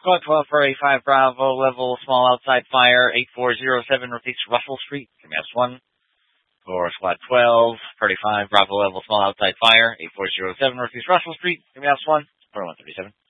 Squad 12 for a 5 Bravo level small outside fire, 8407 Northeast Russell Street, Mass 1. For Squad 12, 35 Bravo level small outside fire, 8407 Northeast Russell Street, Mass 1, 4137.